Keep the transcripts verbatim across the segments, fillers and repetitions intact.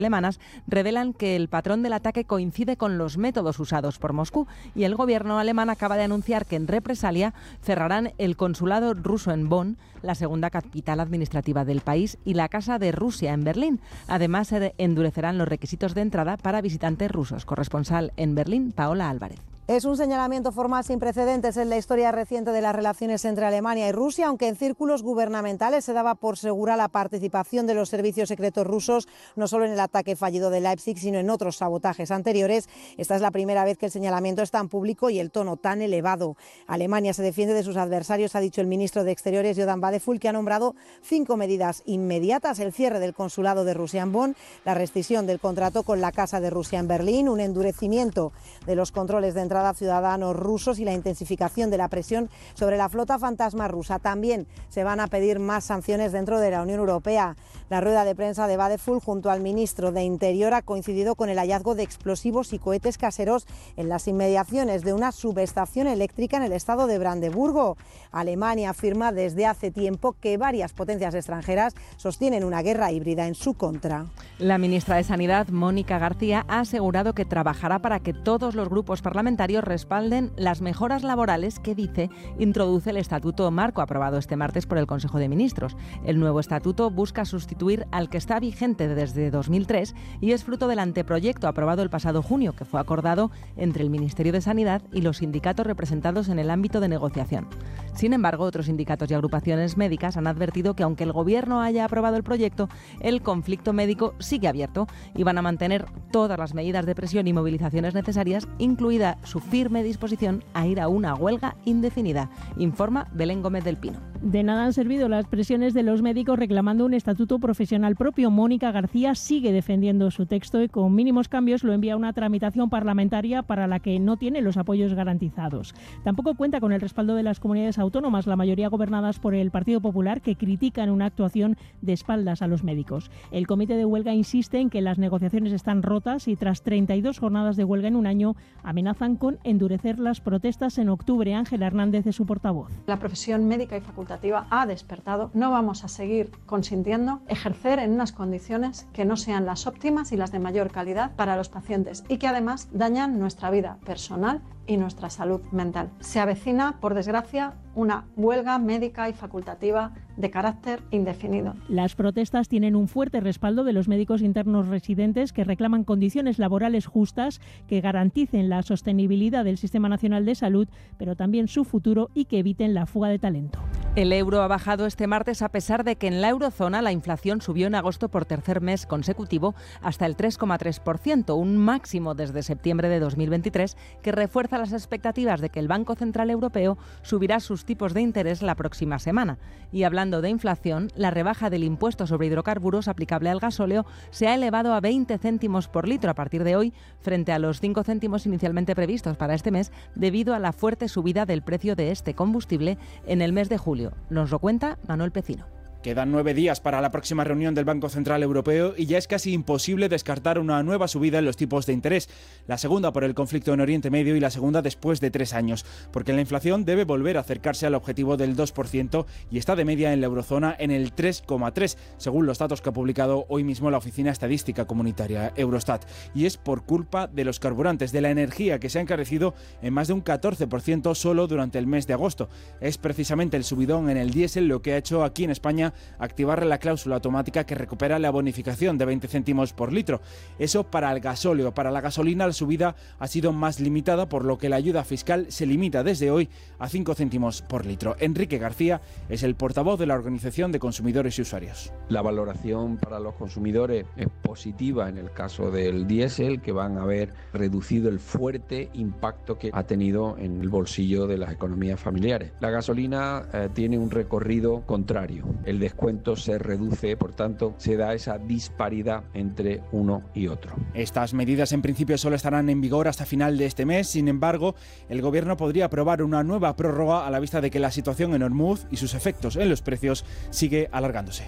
alemanas revelan que el patrón del ataque coincide con los métodos usados por Moscú y el gobierno alemán acaba de anunciar que en represalia cerrarán el consulado ruso en Bonn, la segunda capital administrativa del país, y la Casa de Rusia en Berlín. Además, se endurecerán los requisitos de entrada para visitantes rusos. Corresponsal en Berlín, Paola Álvarez. Es un señalamiento formal sin precedentes en la historia reciente de las relaciones entre Alemania y Rusia, aunque en círculos gubernamentales se daba por segura la participación de los servicios secretos rusos, no solo en el ataque fallido de Leipzig, sino en otros sabotajes anteriores. Esta es la primera vez que el señalamiento es tan público y el tono tan elevado. Alemania se defiende de sus adversarios, ha dicho el ministro de Exteriores, Johann Wadephul, que ha nombrado cinco medidas inmediatas: el cierre del consulado de Rusia en Bonn, la rescisión del contrato con la Casa de Rusia en Berlín, un endurecimiento de los controles de entrada a ciudadanos rusos y la intensificación de la presión sobre la flota fantasma rusa. También se van a pedir más sanciones dentro de la Unión Europea. La rueda de prensa de Wadephul junto al ministro de Interior ha coincidido con el hallazgo de explosivos y cohetes caseros en las inmediaciones de una subestación eléctrica en el estado de Brandeburgo. Alemania afirma desde hace tiempo que varias potencias extranjeras sostienen una guerra híbrida en su contra. La ministra de Sanidad, Mónica García, ha asegurado que trabajará para que todos los grupos parlamentarios respalden las mejoras laborales que, dice, introduce el Estatuto Marco aprobado este martes por el Consejo de Ministros. El nuevo estatuto busca sustituir al que está vigente desde dos mil tres y es fruto del anteproyecto aprobado el pasado junio, que fue acordado entre el Ministerio de Sanidad y los sindicatos representados en el ámbito de negociación. Sin embargo, otros sindicatos y agrupaciones médicas han advertido que aunque el Gobierno haya aprobado el proyecto, el conflicto médico sigue abierto y van a mantener todas las medidas de presión y movilizaciones necesarias, incluida su firme disposición a ir a una huelga indefinida, informa Belén Gómez del Pino. De nada han servido las presiones de los médicos reclamando un estatuto profesional propio. Mónica García sigue defendiendo su texto y con mínimos cambios lo envía a una tramitación parlamentaria para la que no tiene los apoyos garantizados. Tampoco cuenta con el respaldo de las comunidades autónomas, la mayoría gobernadas por el Partido Popular, que critican una actuación de espaldas a los médicos. El comité de huelga insiste en que las negociaciones están rotas y tras treinta y dos jornadas de huelga en un año amenazan con endurecer las protestas en octubre. Ángela Hernández es su portavoz. La profesión médica y facultativa ha despertado. No vamos a seguir consintiendo ejercer en unas condiciones que no sean las óptimas y las de mayor calidad para los pacientes y que además dañan nuestra vida personal y nuestra salud mental. Se avecina, por desgracia, una huelga médica y facultativa de carácter indefinido. Las protestas tienen un fuerte respaldo de los médicos internos residentes que reclaman condiciones laborales justas que garanticen la sostenibilidad del Sistema Nacional de Salud, pero también su futuro y que eviten la fuga de talento. El euro ha bajado este martes a pesar de que en la eurozona la inflación subió en agosto por tercer mes consecutivo hasta el tres coma tres por ciento, un máximo desde septiembre de dos mil veintitrés que refuerza las expectativas de que el Banco Central Europeo subirá sus tipos de interés la próxima semana. Y hablando de inflación, la rebaja del impuesto sobre hidrocarburos aplicable al gasóleo se ha elevado a veinte céntimos por litro a partir de hoy, frente a los cinco céntimos inicialmente previstos para este mes, debido a la fuerte subida del precio de este combustible en el mes de julio. Nos lo cuenta Manuel Pecino. Quedan nueve días para la próxima reunión del Banco Central Europeo y ya es casi imposible descartar una nueva subida en los tipos de interés, la segunda por el conflicto en Oriente Medio y la segunda después de tres años, porque la inflación debe volver a acercarse al objetivo del dos por ciento y está de media en la eurozona en el tres coma tres, según los datos que ha publicado hoy mismo la Oficina Estadística Comunitaria Eurostat. Y es por culpa de los carburantes, de la energía, que se ha encarecido en más de un catorce por ciento solo durante el mes de agosto. Es precisamente el subidón en el diésel lo que ha hecho aquí en España activar la cláusula automática que recupera la bonificación de veinte céntimos por litro. Eso para el gasóleo. Para la gasolina la subida ha sido más limitada, por lo que la ayuda fiscal se limita desde hoy a cinco céntimos por litro. Enrique García es el portavoz de la Organización de Consumidores y Usuarios. La valoración para los consumidores es positiva en el caso del diésel, que van a ver reducido el fuerte impacto que ha tenido en el bolsillo de las economías familiares. La gasolina eh, tiene un recorrido contrario. El descuento se reduce, por tanto, se da esa disparidad entre uno y otro. Estas medidas en principio solo estarán en vigor hasta final de este mes. Sin embargo, el Gobierno podría aprobar una nueva prórroga a la vista de que la situación en Hormuz y sus efectos en los precios sigue alargándose.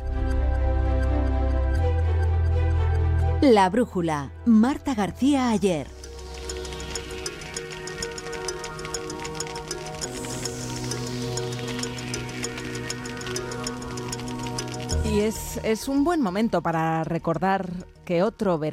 La brújula. Marta García Ayer. Y es, es un buen momento para recordar que otro verano